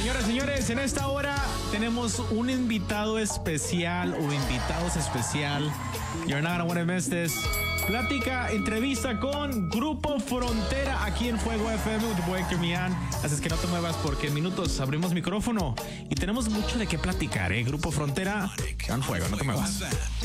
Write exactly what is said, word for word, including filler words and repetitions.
Señoras, señores, en esta hora tenemos un invitado especial o invitados especial. You're not gonna wanna miss this. Plática, entrevista con Grupo Frontera aquí en Fuego F M with your boy Héctor Millán. Así es que no te muevas porque en minutos abrimos micrófono y tenemos mucho de qué platicar, ¿eh? Grupo Frontera, en Fuego, no te muevas.